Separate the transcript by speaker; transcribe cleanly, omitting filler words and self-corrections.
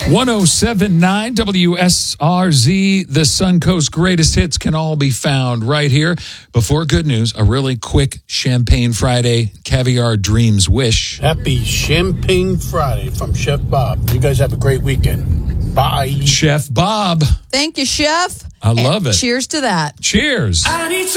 Speaker 1: 1079 WSRZ, the Suncoast greatest hits can all be found right here. Before good news, a really quick Champagne Friday Caviar Dreams wish.
Speaker 2: Happy Champagne Friday from Chef Bob. You guys have a great weekend. Bye.
Speaker 1: Chef Bob.
Speaker 3: Thank you, Chef.
Speaker 1: I love it.
Speaker 3: Cheers to that.
Speaker 1: Cheers.
Speaker 4: I need